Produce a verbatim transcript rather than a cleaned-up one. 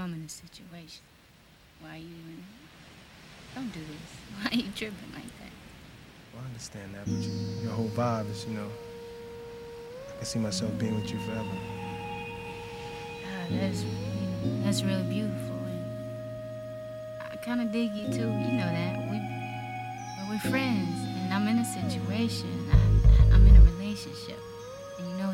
I'm in a situation. Why you even... Don't do this. Why you tripping like that? Well, I understand that, but you, your whole vibe is, you know, I can see myself being with you forever. God, that's, you know, that's really beautiful. And I kind of dig you too. You know that. We, but we're friends, and I'm in a situation. I, I'm in a relationship. And you know